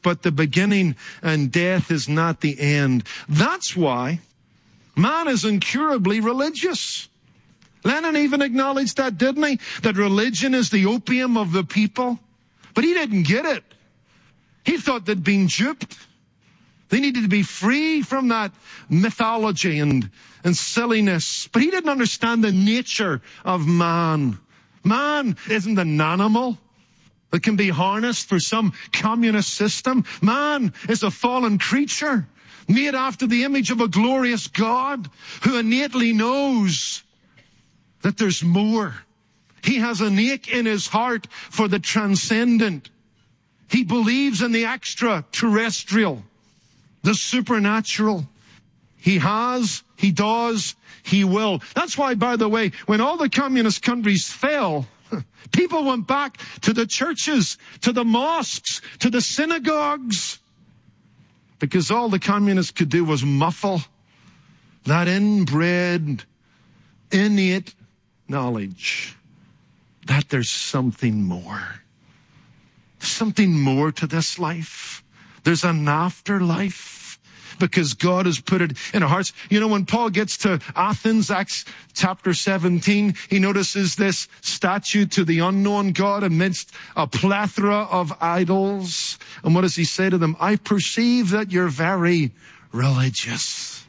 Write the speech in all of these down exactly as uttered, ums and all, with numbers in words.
but the beginning, and death is not the end. That's why man is incurably religious. Lenin even acknowledged that, didn't he? That religion is the opium of the people. But he didn't get it. He thought they'd been duped. They needed to be free from that mythology and, and silliness. But he didn't understand the nature of man. Man isn't an animal that can be harnessed for some communist system. Man is a fallen creature made after the image of a glorious God who innately knows that there's more. He has an ache in his heart for the transcendent. He believes in the extraterrestrial, the supernatural. He has, he does, he will. That's why, by the way, when all the communist countries fell, people went back to the churches, to the mosques, to the synagogues, because all the communists could do was muffle that inbred, innate knowledge that there's something more. Something more to this life. There's an afterlife. Because God has put it in our hearts. You know, when Paul gets to Athens, Acts chapter seventeen, he notices this statue to the unknown God amidst a plethora of idols. And what does he say to them? I perceive that you're very religious.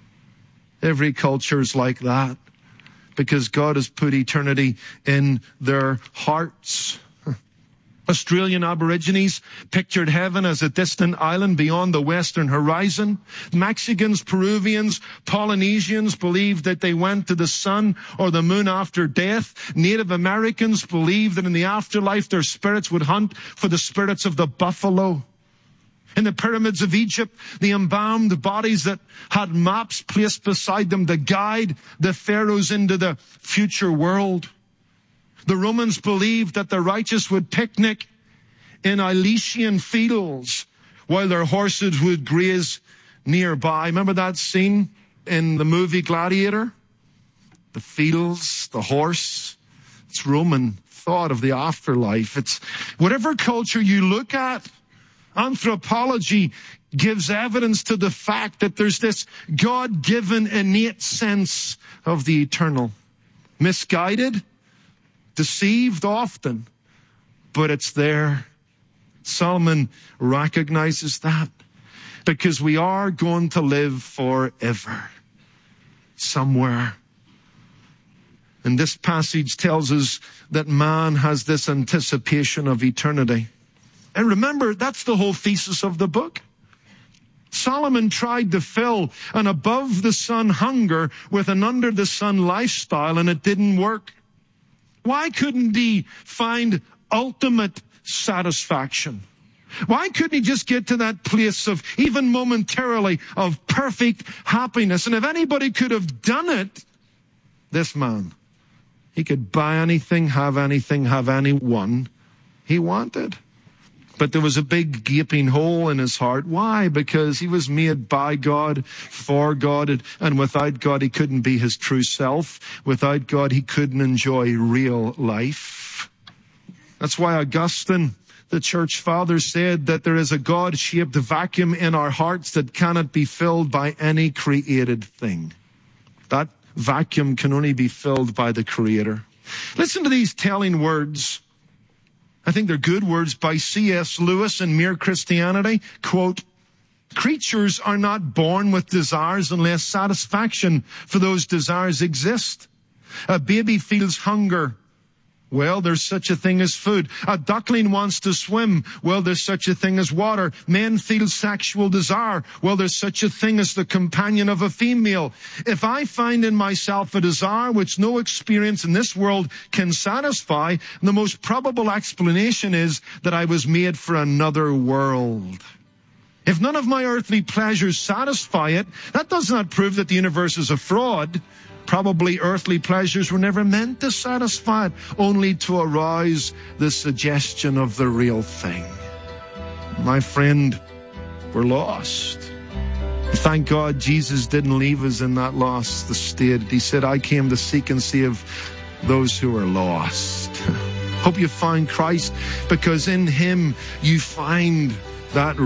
Every culture is like that, because God has put eternity in their hearts. Australian Aborigines pictured heaven as a distant island beyond the western horizon. Mexicans, Peruvians, Polynesians believed that they went to the sun or the moon after death. Native Americans believed that in the afterlife their spirits would hunt for the spirits of the buffalo. In the pyramids of Egypt, the embalmed bodies that had maps placed beside them to guide the pharaohs into the future world. The Romans believed that the righteous would picnic in Elysian fields while their horses would graze nearby. Remember that scene in the movie Gladiator? The fields, the horse. It's Roman thought of the afterlife. It's whatever culture you look at, anthropology gives evidence to the fact that there's this God-given innate sense of the eternal. Misguided, deceived often, but it's there. Solomon recognizes that because we are going to live forever somewhere. And this passage tells us that man has this anticipation of eternity. And remember, that's the whole thesis of the book. Solomon tried to fill an above the sun hunger with an under the sun lifestyle, and it didn't work. Why couldn't he find ultimate satisfaction? Why couldn't he just get to that place of, even momentarily, of perfect happiness? And if anybody could have done it, this man. He could buy anything, have anything, have anyone he wanted. But there was a big gaping hole in his heart. Why? Because he was made by God, for God, and without God he couldn't be his true self. Without God he couldn't enjoy real life. That's why Augustine, the church father, said that there is a God-shaped vacuum in our hearts that cannot be filled by any created thing. That vacuum can only be filled by the Creator. Listen to these telling words. I think they're good words by C S Lewis in Mere Christianity. Quote, creatures are not born with desires unless satisfaction for those desires exist. A baby feels hunger. Well, there's such a thing as food. A duckling wants to swim. Well, there's such a thing as water. Men feel sexual desire. Well, there's such a thing as the companion of a female. If I find in myself a desire which no experience in this world can satisfy, the most probable explanation is that I was made for another world. If none of my earthly pleasures satisfy it, that does not prove that the universe is a fraud. Probably earthly pleasures were never meant to satisfy it, only to arouse the suggestion of the real thing. My friend, we're lost. Thank God Jesus didn't leave us in that lost state. He said, I came to seek and save those who are lost. Hope you find Christ, because in him you find that